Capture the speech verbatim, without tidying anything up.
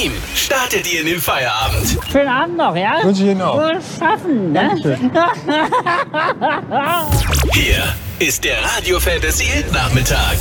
ihm startet ihr in den Feierabend. Schönen Abend noch, ja? Wünsche ich Ihnen auch. Wohl schaffen, ne? Hier ist der Radio Fantasy Hit Nachmittag.